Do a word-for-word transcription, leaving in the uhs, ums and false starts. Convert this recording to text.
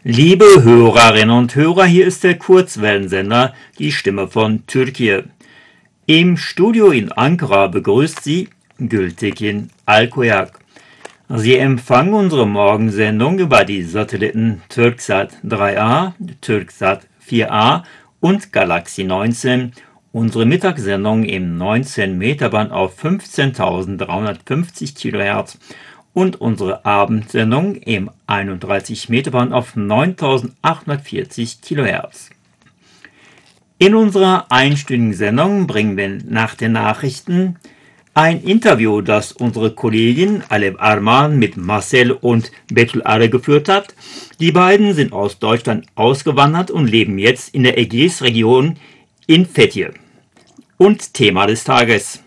Liebe Hörerinnen und Hörer, hier ist der Kurzwellensender, die Stimme von Türkei. Im Studio in Ankara begrüßt Sie Gültekin Alkoyak. Sie empfangen unsere Morgensendung über die Satelliten Türksat drei A, Türksat vier A und Galaxy neunzehn. Unsere Mittagssendung im neunzehn Meter Band auf fünfzehntausenddreihundertfünfzig Kilohertz und unsere Abendsendung im einunddreißig Meter Band auf neuntausendachthundertvierzig Kilohertz. In unserer einstündigen Sendung bringen wir nach den Nachrichten ein Interview, das unsere Kollegin Alev Arman mit Marcel und Betül Arı geführt hat. Die beiden sind aus Deutschland ausgewandert und leben jetzt in der Ägäisregion in Fethiye. Und Thema des Tages: